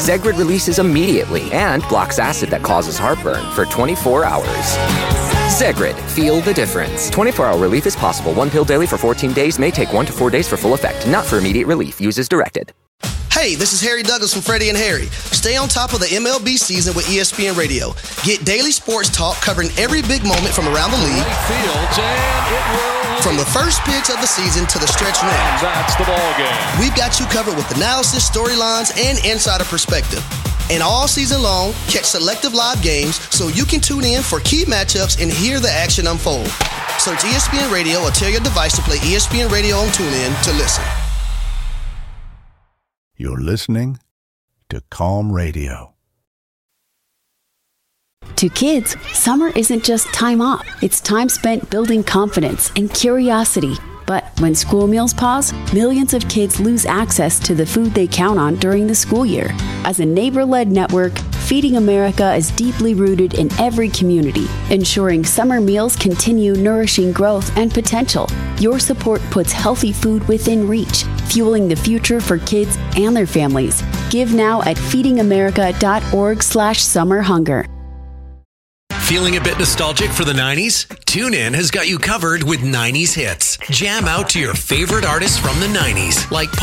Zegrid releases immediately and blocks acid that causes heartburn for 24 hours. Zegrid, feel the difference. 24-hour relief is possible. One pill daily for 14 days may take 1 to 4 days for full effect. Not for immediate relief. Use as directed. Hey, this is Harry Douglas from Freddie and Harry. Stay on top of the MLB season with ESPN Radio. Get daily sports talk covering every big moment from around the league. From the first pitch of the season to the stretch run. That's the ball game. We've got you covered with analysis, storylines, and insider perspective. And all season long, catch selective live games so you can tune in for key matchups and hear the action unfold. Search ESPN Radio or tell your device to play ESPN Radio on TuneIn to listen. You're listening to Calm Radio. To kids, summer isn't just time off. It's time spent building confidence and curiosity. But when school meals pause, millions of kids lose access to the food they count on during the school year. As a neighbor-led network, Feeding America is deeply rooted in every community, ensuring summer meals continue nourishing growth and potential. Your support puts healthy food within reach, fueling the future for kids and their families. Give now at feedingamerica.org/summerhunger. Feeling a bit nostalgic for the 90s? TuneIn has got you covered with 90s hits. Jam out to your favorite artists from the 90s, like